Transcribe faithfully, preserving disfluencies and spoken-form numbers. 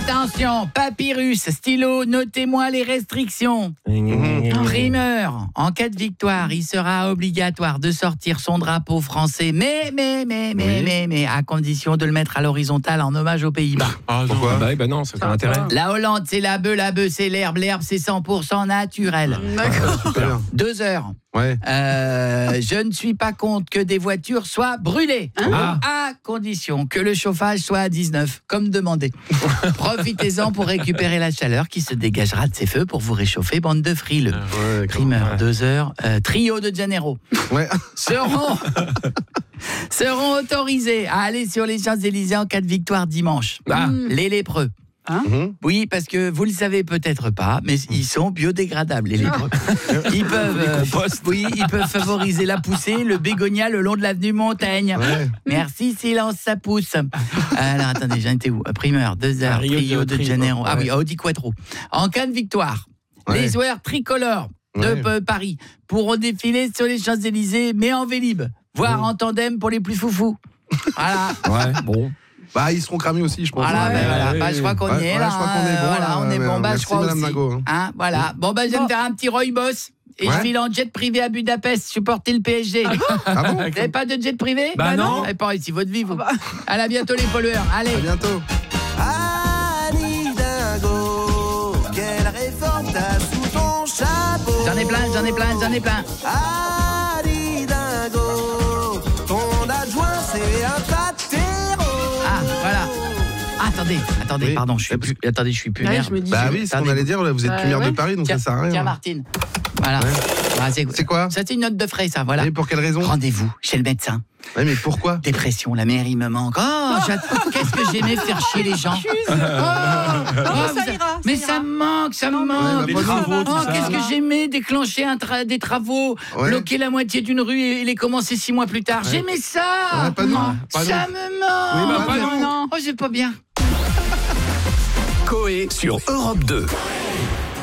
Attention, papyrus, stylo, notez-moi les restrictions. Mmh. Primeur, en cas de victoire, il sera obligatoire de sortir son drapeau français, mais, mais, mais, mais, oui. mais, mais, à condition de le mettre à l'horizontale en hommage aux Pays-Bas. Ah, pourquoi ? Bah, bah non, ça n'a pas d'intérêt. La Hollande, c'est la bœuf, la bœuf, c'est l'herbe, l'herbe, c'est cent pour cent naturel. D'accord. Super. Deux heures. Ouais. Euh, je ne suis pas contre que des voitures soient brûlées, hein à condition que le chauffage soit à dix-neuf, comme demandé. Profitez-en pour récupérer la chaleur qui se dégagera de ces feux pour vous réchauffer, bande de frileux. Ouais, Primeur, ouais. deux heures, euh, trio de Janeiro. Ouais. Seront, seront autorisés à aller sur les Champs-Élysées en cas de victoire dimanche. Ah, mmh. Les lépreux. Hein mmh. Oui, parce que vous le savez peut-être pas, mais ils sont biodégradables, les lépreux. Ils peuvent, euh, oui, ils peuvent favoriser la poussée, le bégonia le long de l'avenue Montaigne. Ouais. Merci, silence, ça pousse. Alors, attendez, j'en étais où ? Primeur, deux heures, Rio trio de, de Janeiro. Ah oui, Audi Quattro. En cas de victoire, ouais. les joueurs tricolores de ouais. euh, Paris pourront défiler sur les Champs-Élysées, mais en vélib, voire ouais. en tandem pour les plus foufous. Voilà. Ouais, bon. Bah, ils seront cramés aussi, je pense. Voilà, ben voilà. Bah, je crois qu'on ouais, y est ouais, là. Je crois qu'on est bon. Voilà, là, on est bon. Bah, merci, je crois Madame aussi. Nago, hein. Hein, voilà. Bon, bah, je vais me faire un petit Rooibos et ouais. je file en jet privé à Budapest supporter le P S G. Ah bon, ah bon Vous n'avez pas de jet privé ? Bah, bah non. Et pas ici, votre vie, vous. Ah bah. Allez, à bientôt les pollueurs. Allez. À bientôt. Annie Dingo, quelle réforme t'as sous ton chapeau ? J'en ai plein, j'en ai plein, j'en ai plein. Annie Dingo, ton adjoint c'est un pâtéro. Ah, voilà. Attendez, attendez, oui. pardon, je suis plus, attendez, je suis plus maire. Ouais, bah oui, c'est ce qu'on allait dire, vous êtes plus maire ouais. de Paris, donc tiens, ça sert à rien. Tiens, Martine. Voilà. Ouais. Ah, c'est, c'est quoi ? Ça, c'est une note de frais, ça, voilà. Et pour quelle raison ? Rendez-vous chez le médecin. Oui, mais pourquoi ? Dépression, la mairie me manque. Oh, oh. Qu'est-ce que j'aimais faire chier les gens. Oh, oh, ça ça, ira, mais ça, ça ira. me manque, ça me Ouais, manque. les travaux, oh, qu'est-ce que j'aimais déclencher un tra- des travaux, ouais. bloquer la moitié d'une rue et les commencer six mois plus tard. Ouais. J'aimais ça. Ouais, pas non, pas ça non. me manque. Oui, bah, pas non. Oh, c'est pas bien. Coé sur Europe deux.